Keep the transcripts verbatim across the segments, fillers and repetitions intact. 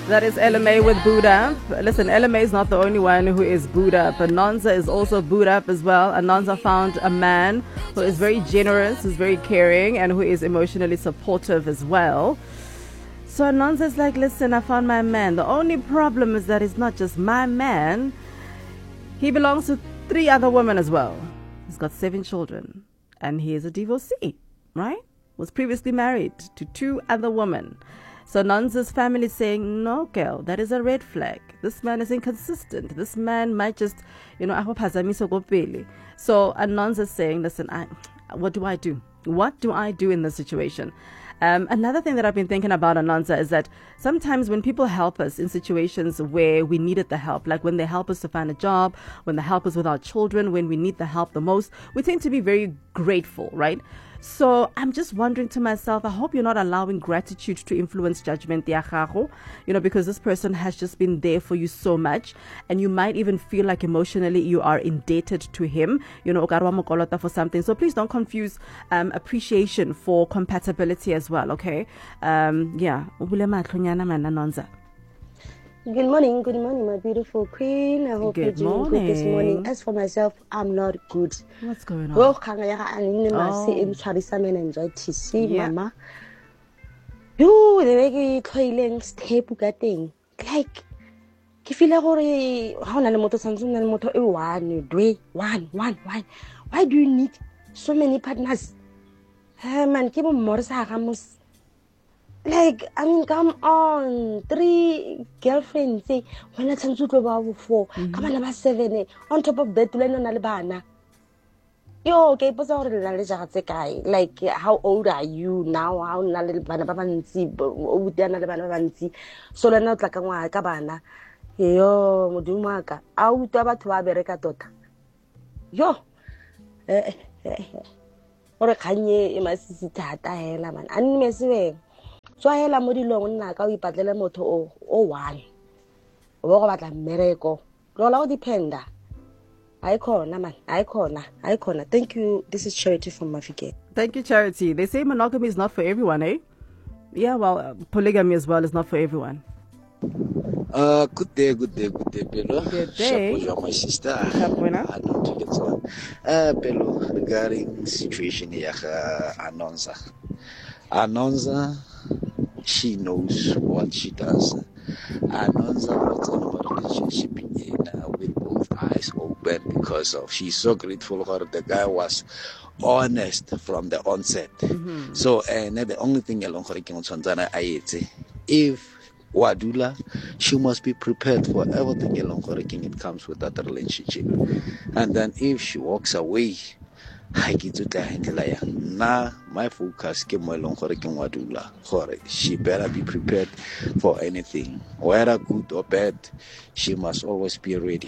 That is L M A with Boot Up. Listen, L M A is not the only one who is Boot Up. Anonza is also Boot Up as well. Anonza found a man who is very generous, who's very caring, and who is emotionally supportive as well. So Anonza is like, listen, I found my man. The only problem is that it's not just my man. He belongs to three other women as well. He's got seven children. And he is a divorcee, right? Was previously married to two other women. So Nonza's family is saying, no, girl, that is a red flag. This man is inconsistent. This man might just, you know, so Anonza's saying, listen, I, what do I do? What do I do in this situation? Um, another thing that I've been thinking about, Anonza, is that sometimes when people help us in situations where we needed the help, like when they help us to find a job, when they help us with our children, when we need the help the most, we tend to be very grateful, right? So I'm just wondering to myself, I hope you're not allowing gratitude to influence judgment, you know, because this person has just been there for you so much, and you might even feel like emotionally you are indebted to him, you know, for something. So please don't confuse um, appreciation for compatibility as well, okay? Um, yeah. Good morning, good morning, my beautiful queen. I hope Good you're doing morning. good this morning. As for myself, I'm not good. What's going on? Oh, Yeah. mama. You, the way you call step getting like, ke feel like how na le motho santseng na le motho e one, dwe, one, one, one. Why do you need so many partners? Hey man, ke bo mmorisa ga mos. Like, I mean, come on, three girlfriends, eh? When I turn to about four, come on, about seven, eh? On top of that, to na le bana. Yo, okay, but guy. Like, how old are you now? How na le bana ba bantsi, o butia na le bana ba bantsi. So le na tla ka ngwa ka bana. Yo, modimo aka. A utlwa batho ba bereka tota. Yo. Eh eh. Ore khanye e masisi thata hela man. Ani mesiwe. So I la mo dilong nna ka o ipatlele motho o o one o go batla mmereko lo la go dependa ai khona man ai khona ai khona. Thank you. This is Charity from Mafikeng. Thank you, Charity. They say monogamy is not for everyone, eh? Yeah, well, uh, polygamy as well is not for everyone. Uh, good day, good day, good day, Bello. Good day. Shapo, my sister. Shapo, I don't think it's one. Uh, Bello, regarding situation here, uh, Anonza. Anonza, she knows what she does. Anonza wants a relationship in, uh, with both eyes open because of she's so grateful for the guy was honest from the onset. Mm-hmm. So, and uh, the only thing along if Wadula, she must be prepared for everything along it comes with that relationship. And then if she walks away, nah, my focus came along Wadula. She better be prepared for anything, whether good or bad. She must always be ready.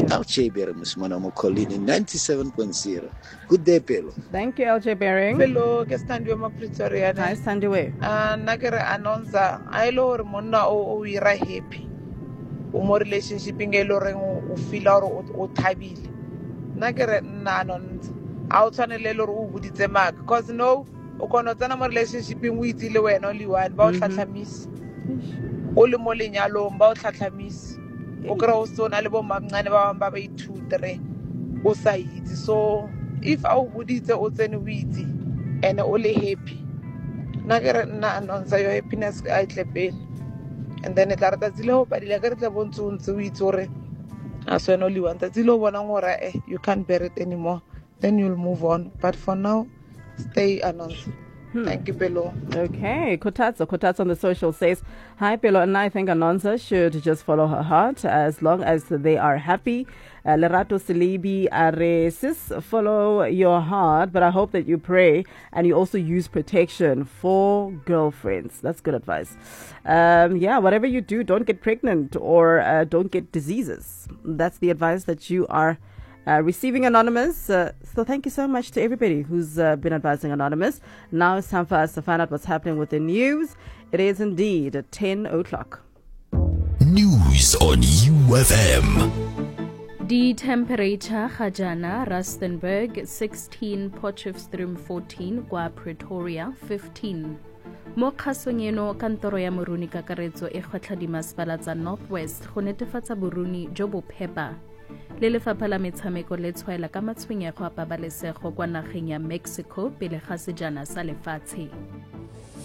ninety-seven point zero. Good day, Pelo. Thank you, L J Bering. Hello, ke stand yo ma Pretoria. Hi, stand away. Ah, nagere Anonza, I lo re monna o o ira happy. O mo relationship nge lo re o feel o o thabile. Nagere nna Anonza. A o tshwanele lo re o buditse maka because no o kono tsana mo relationship ngwe itile wena only one ba o tlhatlhamisa. O le mo lenyalong ba o tlhatlhamisa. O kra o sona le bo mangane ba ba ba i two three o sa itse. So if a o buditse o tsene o itse and o le happy. Nagere nna Anonza your happiness a itlepele. And then etla rata tsile ho padile ka re tla bontse o ntse o itse hore a sona only one tsile o bona ngora eh you can't bear it anymore. Then you'll move on. But for now, stay Anonza. Hmm. Thank you, Pelo. Okay, Kotatso. Kotatso on the social says, hi, Pelo, and I think Anonza should just follow her heart as long as they are happy. Uh, Lerato Salibi Aresis, follow your heart, but I hope that you pray and you also use protection for girlfriends. That's good advice. Um, yeah, whatever you do, don't get pregnant or uh, don't get diseases. That's the advice that you are Uh, receiving Anonymous. Uh, so thank you so much to everybody who's uh, been advising Anonymous. Now it's time for us to find out what's happening with the news. It is indeed at ten o'clock. News on U F M. The temperature Hajana, Rustenburg sixteen, Potchefstroom fourteen, Gwa Pretoria fifteen, Mo kgasong eno, kantoro ya moruni kakaretso e kgwetlha dimasepala tsa Northwest go netefatsa boruni jo bo phepa. Le lefapha la metshameko le tshwaela ka matshwenyego a pabalesego kwa nageng ya Mexico pele ga sejana sa lefatshe.